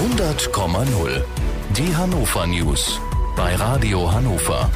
100,0. Die Hannover News bei Radio Hannover.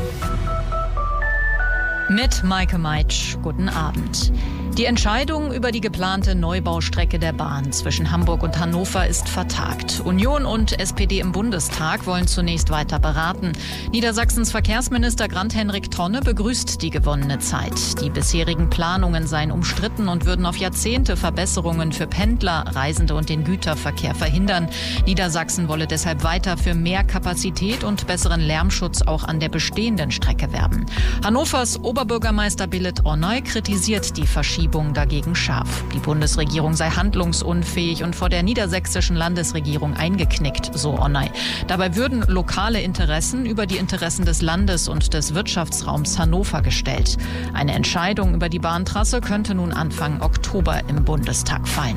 Mit Maike Meitsch, guten Abend. Die Entscheidung über die geplante Neubaustrecke der Bahn zwischen Hamburg und Hannover ist vertagt. Union und SPD im Bundestag wollen zunächst weiter beraten. Niedersachsens Verkehrsminister Grant-Henrik Tonne begrüßt die gewonnene Zeit. Die bisherigen Planungen seien umstritten und würden auf Jahrzehnte Verbesserungen für Pendler, Reisende und den Güterverkehr verhindern. Niedersachsen wolle deshalb weiter für mehr Kapazität und besseren Lärmschutz auch an der bestehenden Strecke werben. Hannovers Oberbürgermeister Billet Onnoy kritisiert die Verschiebung dagegen scharf. Die Bundesregierung sei handlungsunfähig und vor der niedersächsischen Landesregierung eingeknickt, so Onnoy. Dabei würden lokale Interessen über die Interessen des Landes und des Wirtschaftsraums Hannover gestellt. Eine Entscheidung über die Bahntrasse könnte nun Anfang Oktober im Bundestag fallen.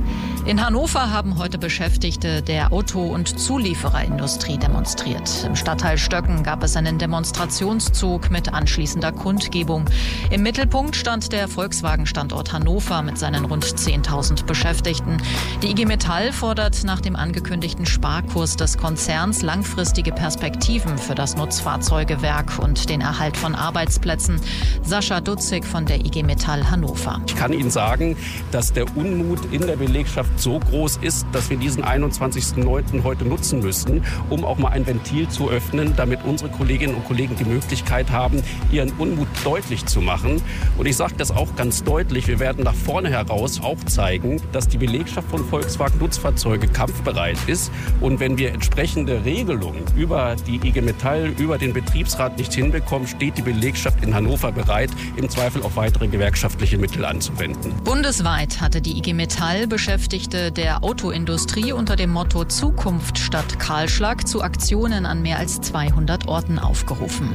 In Hannover haben heute Beschäftigte der Auto- und Zuliefererindustrie demonstriert. Im Stadtteil Stöcken gab es einen Demonstrationszug mit anschließender Kundgebung. Im Mittelpunkt stand der Volkswagen-Standort Hannover mit seinen rund 10.000 Beschäftigten. Die IG Metall fordert nach dem angekündigten Sparkurs des Konzerns langfristige Perspektiven für das Nutzfahrzeugewerk und den Erhalt von Arbeitsplätzen. Sascha Dutzig von der IG Metall Hannover. Ich kann Ihnen sagen, dass der Unmut in der Belegschaft so groß ist, dass wir diesen 21.09. heute nutzen müssen, um auch mal ein Ventil zu öffnen, damit unsere Kolleginnen und Kollegen die Möglichkeit haben, ihren Unmut deutlich zu machen. Und ich sage das auch ganz deutlich, wir werden nach vorne heraus auch zeigen, dass die Belegschaft von Volkswagen Nutzfahrzeuge kampfbereit ist. Und wenn wir entsprechende Regelungen über die IG Metall, über den Betriebsrat nicht hinbekommen, steht die Belegschaft in Hannover bereit, im Zweifel auch weitere gewerkschaftliche Mittel anzuwenden. Bundesweit hatte die IG Metall Beschäftigte der Autoindustrie unter dem Motto Zukunft statt Kahlschlag zu Aktionen an mehr als 200 Orten aufgerufen.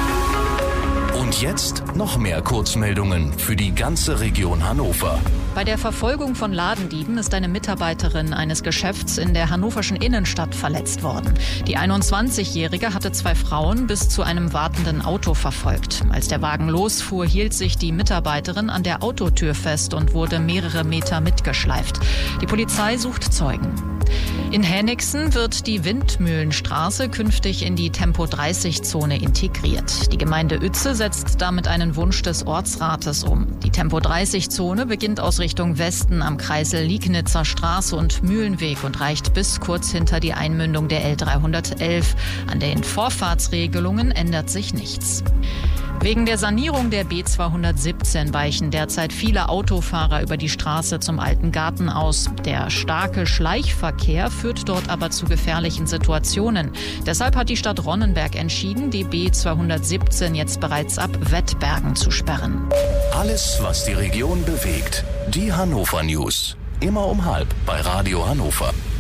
Und jetzt noch mehr Kurzmeldungen für die ganze Region Hannover. Bei der Verfolgung von Ladendieben ist eine Mitarbeiterin eines Geschäfts in der hannoverschen Innenstadt verletzt worden. Die 21-Jährige hatte 2 Frauen bis zu einem wartenden Auto verfolgt. Als der Wagen losfuhr, hielt sich die Mitarbeiterin an der Autotür fest und wurde mehrere Meter mitgeschleift. Die Polizei sucht Zeugen. In Henriksen wird die Windmühlenstraße künftig in die Tempo-30-Zone integriert. Die Gemeinde Uetze setzt damit einen Wunsch des Ortsrates um. Die Tempo-30-Zone beginnt aus Richtung Westen am Kreisel Liegnitzer Straße und Mühlenweg und reicht bis kurz hinter die Einmündung der L311. An den Vorfahrtsregelungen ändert sich nichts. Wegen der Sanierung der B217 weichen derzeit viele Autofahrer über die Straße zum Alten Garten aus. Der starke Schleichverkehr führt dort aber zu gefährlichen Situationen. Deshalb hat die Stadt Ronnenberg entschieden, die B217 jetzt bereits ab Wettbergen zu sperren. Alles, was die Region bewegt. Die Hannover News. Immer um 12:30 bei Radio Hannover.